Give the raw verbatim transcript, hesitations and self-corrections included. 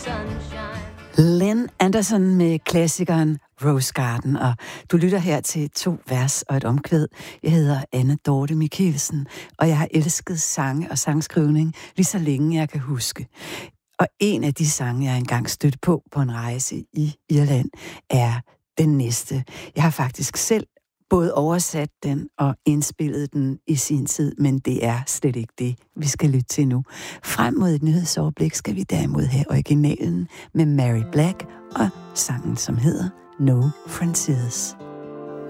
Lynn Anderson med klassikeren Rose Garden, og du lytter her til to vers og et omkvæd. Jeg hedder Anne Dorte Michelsen, og jeg har elsket sange og sangskrivning lige så længe jeg kan huske. Og en af de sange, jeg engang stødte på på en rejse i Irland, er Den Næste. Jeg har faktisk selv både oversat den og indspillet den i sin tid, men det er slet ikke det, vi skal lytte til nu. Frem mod et nyhedsoverblik skal vi derimod have originalen med Mary Black og sangen, som hedder No Frontiers.